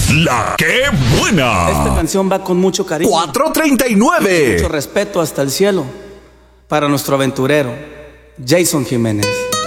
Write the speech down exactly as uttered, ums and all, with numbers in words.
La que buena. Esta canción va con mucho cariño, cuatro treinta y nueve. mucho respeto hasta el cielo, para nuestro aventurero Jason Jiménez.